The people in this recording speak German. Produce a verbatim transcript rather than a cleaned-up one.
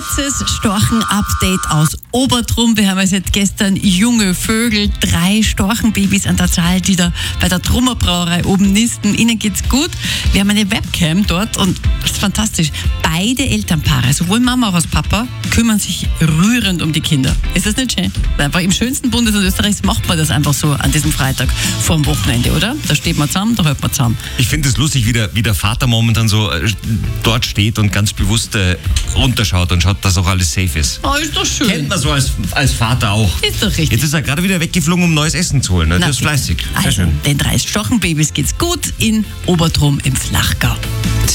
kurzes Storchen-Update aus Obertrum. Wir haben also jetzt gestern junge Vögel, drei Storchenbabys an der Zahl, die da bei der Trummer Brauerei oben nisten. Ihnen geht's gut. Wir haben eine Webcam dort und das ist fantastisch. Beide Elternpaare, sowohl Mama als Papa, kümmern sich rührend um die Kinder. Ist das nicht schön? Einfach im schönsten Bundesland Österreichs macht man das einfach so an diesem Freitag vorm Wochenende, oder? Da steht man zusammen, da hält man zusammen. Ich finde es lustig, wie der, wie der Vater momentan so äh, dort steht und ganz bewusst äh, runterschaut und schaut, dass auch alles safe ist. Oh, ist doch schön. Kennt man so als, als Vater auch. Ist doch richtig. Jetzt ist er gerade wieder weggeflogen, um neues Essen zu holen. Ne? Das ist fleißig. Sehr Also, schön. den drei Storchenbabys geht's gut in Obertrum im Flachgau.